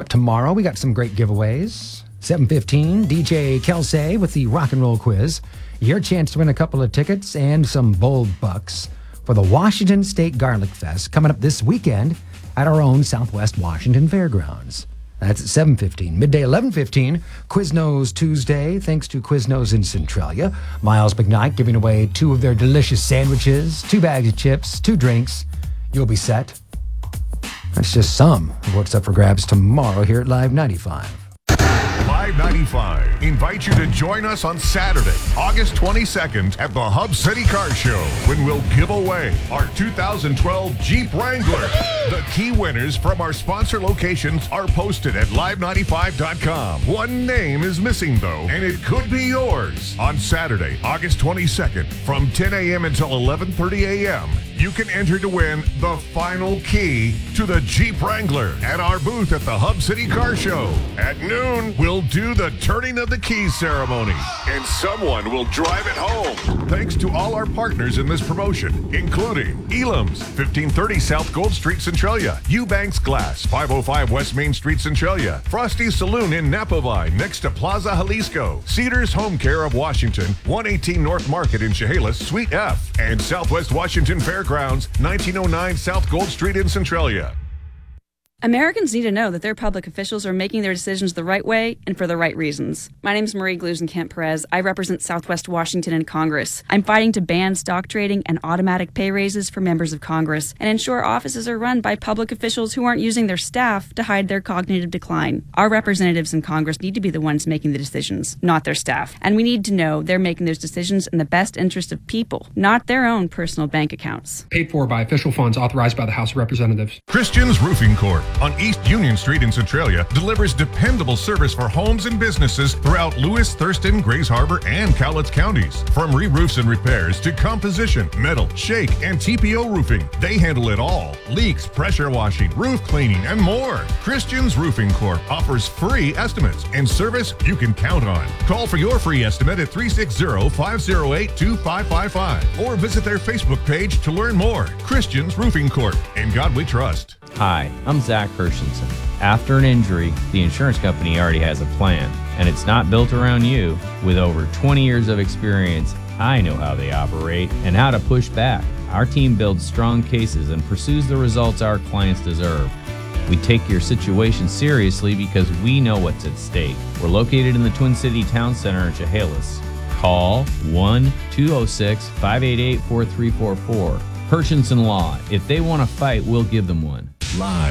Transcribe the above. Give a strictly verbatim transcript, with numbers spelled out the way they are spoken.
up tomorrow, we got some great giveaways. seven fifteen, D J Kelsey with the rock and roll quiz. Your chance to win a couple of tickets and some bold bucks for the Washington State Garlic Fest coming up this weekend at our own Southwest Washington Fairgrounds. That's at seven fifteen. Midday eleven fifteen, Quiznos Tuesday, thanks to Quiznos in Centralia. Miles McKnight giving away two of their delicious sandwiches, two bags of chips, two drinks. You'll be set. That's just some of what's up for grabs tomorrow here at Live ninety-five. Live ninety-five invites you to join us on Saturday, August twenty-second at the Hub City Car Show when we'll give away our two thousand twelve Jeep Wrangler. The key winners from our sponsor locations are posted at live ninety-five dot com. One name is missing though, and it could be yours. On Saturday, August twenty-second from ten a.m. until eleven thirty a.m., you can enter to win the final key to the Jeep Wrangler at our booth at the Hub City Car Show. At noon, we'll do the turning of the keys ceremony, and someone will drive it home. Thanks to all our partners in this promotion, including Elam's, fifteen thirty South Gold Street, Centralia; Eubanks Glass, five oh five West Main Street, Centralia; Frosty's Saloon in Napovine, next to Plaza Jalisco; Cedars Home Care of Washington, one eighteen North Market in Chehalis, Suite F; and Southwest Washington Fairgrounds, nineteen oh nine South Gold Street in Centralia. Americans need to know that their public officials are making their decisions the right way and for the right reasons. My name is Marie Glusenkamp-Perez. I represent Southwest Washington in Congress. I'm fighting to ban stock trading and automatic pay raises for members of Congress and ensure offices are run by public officials who aren't using their staff to hide their cognitive decline. Our representatives in Congress need to be the ones making the decisions, not their staff. And we need to know they're making those decisions in the best interest of people, not their own personal bank accounts. Paid for by official funds authorized by the House of Representatives. Christian's Roofing Corp on East Union Street in Centralia delivers dependable service for homes and businesses throughout Lewis, Thurston, Grays Harbor, and Cowlitz counties. From re-roofs and repairs to composition, metal, shake, and T P O roofing, they handle it all. Leaks, pressure washing, roof cleaning, and more. Christian's Roofing Corp offers free estimates and service you can count on. Call for your free estimate at three six zero, five zero eight, two five five five or visit their Facebook page to learn more. Christian's Roofing Corp. In God we trust. Hi, I'm Zach Hershenson. After an injury, the insurance company already has a plan, and it's not built around you. With over twenty years of experience, I know how they operate and how to push back. Our team builds strong cases and pursues the results our clients deserve. We take your situation seriously because we know what's at stake. We're located in the Twin City Town Center in Chehalis. Call one two oh six, five eight eight, four three four four. Hershenson Law. If they want to fight, we'll give them one. Live.